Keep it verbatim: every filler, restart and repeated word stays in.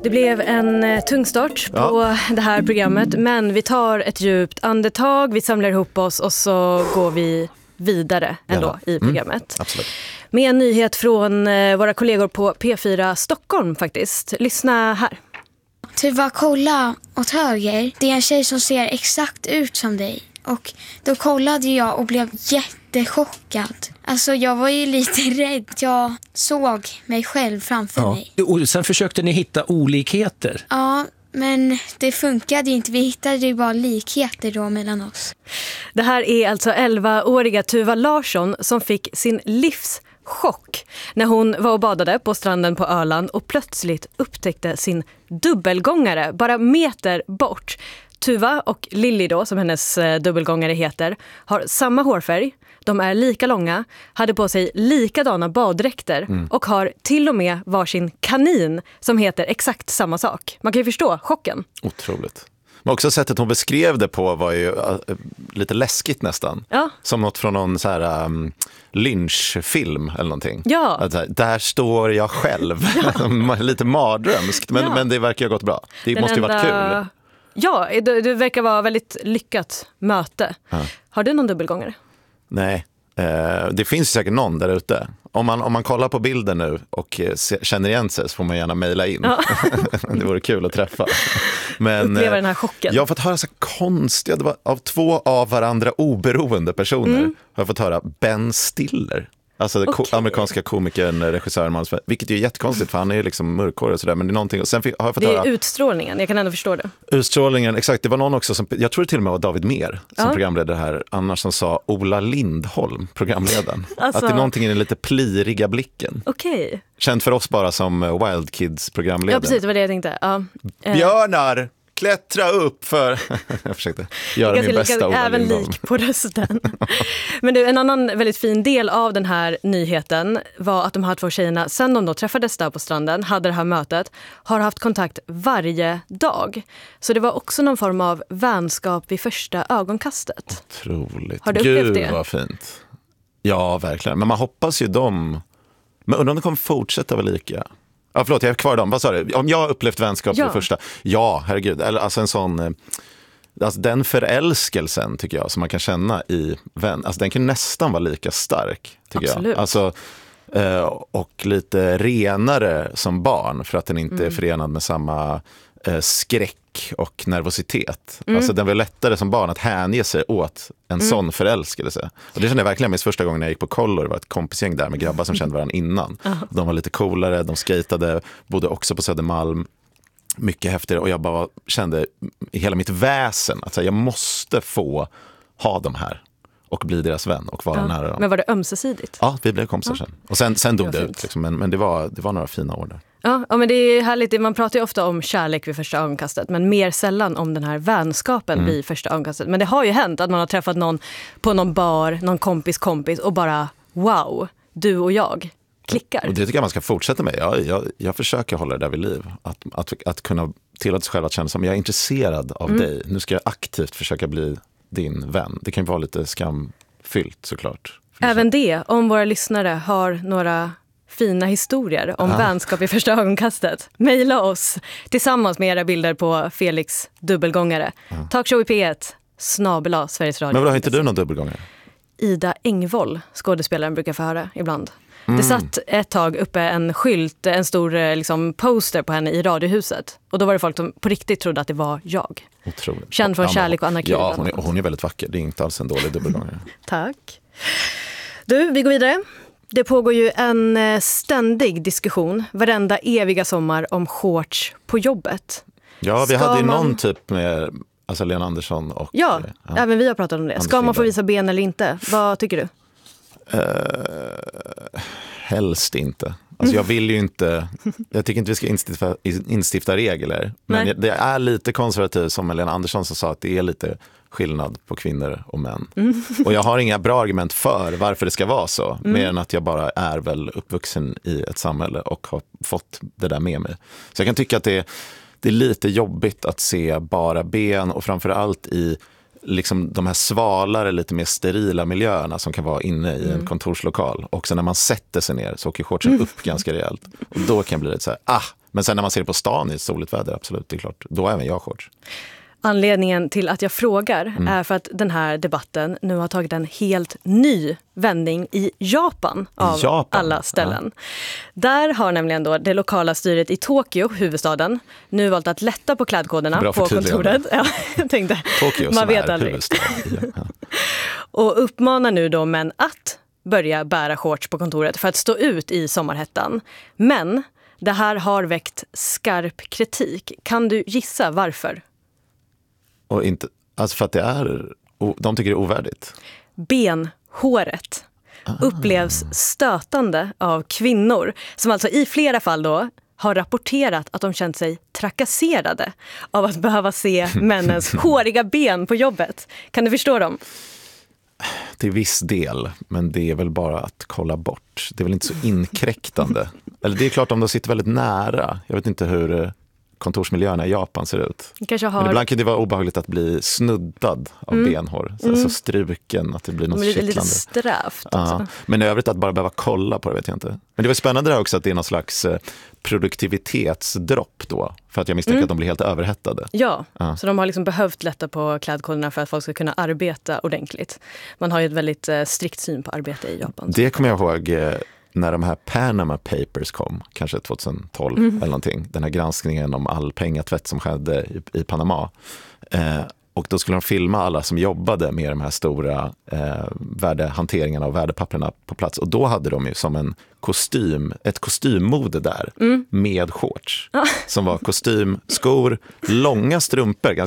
Det blev en eh, tung start på Ja. det här programmet, men vi tar ett djupt andetag, vi samlar ihop oss och så går vi vidare ändå Ja. i programmet. Mm, absolut. Med en nyhet från eh, våra kollegor på P fyra Stockholm faktiskt. Lyssna här. Tuva, kolla åt höger. Det är en tjej som ser exakt ut som dig. Och då kollade jag och blev jättechockad. Alltså jag var ju lite rädd. Jag såg mig själv framför Ja. mig. Och sen försökte ni hitta olikheter. Ja, men det funkade ju inte. Vi hittade ju bara likheter då mellan oss. Det här är alltså elvaåriga Tuva Larsson som fick sin livs chock när hon var och badade på stranden på Öland och plötsligt upptäckte sin dubbelgångare bara meter bort. Tuva och Lilly då, som hennes dubbelgångare heter, har samma hårfärg, de är lika långa, hade på sig likadana baddräkter mm. och har till och med varsin kanin som heter exakt samma sak. Man kan ju förstå chocken. Otroligt. Men också sättet hon beskrev det på var ju uh, lite läskigt nästan. Ja. Som något från någon så här um, lynchfilm eller någonting. Ja. Att, här, där står jag själv. Ja. Lite mardrömskt, men, ja. men det verkar ju ha gått bra. Det Den måste ju enda... varit kul. Ja, det, det verkar vara väldigt lyckat möte. Ja. Har du någon dubbelgångare? Nej, eh, det finns säkert någon där ute. Om man, om man kollar på bilden nu och se, känner igen sig så får man gärna mejla in. Ja. Det vore kul att träffa. Men, uppleva den här chocken. Jag har fått höra så konstiga, det var av två av varandra oberoende personer mm. har jag fått höra Ben Stiller. Alltså den okay. ko- amerikanska komikern, regissören, vilket är jättekonstigt för han är ju liksom mörkhårig och sådär, men det är någonting. Och sen fick, har jag fått det är höra, utstrålningen, jag kan ändå förstå det. Utstrålningen, exakt. Det var någon också som, jag tror det till och med var David Mer som ja. programledare här, annars som sa Ola Lindholm, programledaren. Alltså... Att det är någonting i den lite pliriga blicken. Okej. Okay. Känt för oss bara som Wild Kids programledare. Ja, precis, det var det jag tänkte. Ja. Björnar! Klättra upp för... jag försökte göra min bästa Ola även Lindholm. Lik på rösten. Men du, en annan väldigt fin del av den här nyheten var att de här två tjejerna, sen de då träffades där på stranden, hade det här mötet, har haft kontakt varje dag. Så det var också någon form av vänskap vid första ögonkastet. Otroligt. Har du upplevt Gud, det? Vad fint. Ja, verkligen. Men man hoppas ju dem... Men undrar om de kommer fortsätta vara lika... Ja, förlåt, jag är kvar dem. Vad sa du? Om jag har upplevt vänskap ja. för det första. Ja, herregud. Alltså en sån... Alltså den förälskelsen tycker jag som man kan känna i vän. Alltså den kan nästan vara lika stark tycker Absolut. jag. Alltså, och lite renare som barn för att den inte mm. är förenad med samma skräck och nervositet. Mm. Alltså den var lättare som barn att hänge sig åt en mm. sån förälskelse. Och det kände jag verkligen med första gången jag gick på kollor. Det var ett kompisgäng där med grabbar som kände varandra innan. Uh-huh. De var lite coolare, de skatade, bodde också på Södermalm. Mycket häftigare och jag bara kände i hela mitt väsen att jag måste få ha dem här och bli deras vän och vara ja. nära dem. Men var det ömsesidigt? Ja, vi blev kompisar ja. sen. Och sen, sen dog det, det ut liksom. men, men det, var, det var några fina år där. Ja, ja, men det är härligt. Man pratar ju ofta om kärlek vid första ögonkastet, men mer sällan om den här vänskapen mm. vid första ögonkastet. Men det har ju hänt att man har träffat någon på någon bar, någon kompis kompis och bara wow, du och jag klickar. Och det tycker jag man ska fortsätta med. Jag, jag, jag försöker hålla det där vid liv. Att, att, att kunna tillåta sig själv att känna som jag är intresserad av mm. dig. Nu ska jag aktivt försöka bli din vän. Det kan ju vara lite skamfyllt såklart. Även det, om våra lyssnare har några fina historier om ah. vänskap i första ögonkastet. Maila oss tillsammans med era bilder på Felix dubbelgångare. Ah. Talkshow i P ett, snabel-a Sveriges Radio. Men vadå, har inte du någon dubbelgångare? Ida Engvoll, skådespelaren, brukar få höra ibland. Mm. Det satt ett tag uppe en skylt, en stor liksom, poster på henne i Radiohuset. Och då var det folk som på riktigt trodde att det var jag. Otroligt. Känd från ja, Kärlek och anarki. Ja, hon är, hon är väldigt vacker. Det är inte alls en dålig dubbelgångare. Tack. Du, vi går vidare. Det pågår ju en ständig diskussion varenda eviga sommar om shorts på jobbet. Ja, vi Ska hade ju man... någon typ med alltså Lena Andersson och... Ja, ja, även vi har pratat om det. Ska man få visa ben eller inte? Vad tycker du? Uh, helst inte. Alltså jag vill ju inte, jag tycker inte vi ska instifta, instifta regler. Men Nej. det är lite konservativt som Lena Andersson som sa att det är lite skillnad på kvinnor och män. Mm. Och jag har inga bra argument för varför det ska vara så. Mm. Mer än att jag bara är väl uppvuxen i ett samhälle och har fått det där med mig. Så jag kan tycka att det är, det är lite jobbigt att se bara ben och framförallt i liksom de här svalare, lite mer sterila miljöerna som kan vara inne i en mm. kontorslokal. Och sen när man sätter sig ner så åker shortsen mm. upp ganska rejält. Och då kan det bli lite så här, ah, Men sen när man ser det på stan i soligt väder, absolut, det är klart. Då är även jag shorts. Anledningen till att jag frågar mm. är för att den här debatten nu har tagit en helt ny vändning i Japan av Japan. alla ställen. Ja. Där har nämligen då det lokala styret i Tokyo, huvudstaden, nu valt att lätta på klädkoderna Bra på kontoret. Ja, jag tänkte, Tokyo man vet aldrig. Ja. Och uppmanar nu då män att börja bära shorts på kontoret för att stå ut i sommarhettan. Men det här har väckt skarp kritik. Kan du gissa varför? Och inte, alltså för att det är, de tycker det är ovärdigt. Benhåret ah. upplevs stötande av kvinnor som alltså i flera fall då har rapporterat att de känt sig trakasserade av att behöva se männens håriga ben på jobbet. Kan du förstå dem? Till viss del, men det är väl bara att kolla bort. Det är väl inte så inkräktande. Eller det är klart om de sitter väldigt nära. Jag vet inte hur kontorsmiljöerna i Japan ser ut. Kanske har... Men ibland kan det vara obehagligt att bli snuddad av mm. benhår. Så, mm. så struken, att det blir något men det kittlande. Lite strävt ja. Men i övrigt att bara behöva kolla på det vet jag inte. Men det var spännande där också att det är någon slags produktivitetsdropp då. För att jag misstänker mm. att de blir helt överhettade. Ja, ja, så de har liksom behövt lätta på klädkoderna för att folk ska kunna arbeta ordentligt. Man har ju ett väldigt strikt syn på arbete i Japan. Det kommer jag ihåg när de här Panama Papers kom, kanske tjugohundratolv mm. eller någonting. Den här granskningen om all pengatvätt som skedde i, i Panama. Eh, och då skulle de filma alla som jobbade med de här stora eh, värdehanteringarna och värdepapperna på plats. Och då hade de ju som en kostym, ett kostymmode där mm. med shorts. Ah. Som var kostym, skor, långa strumpor,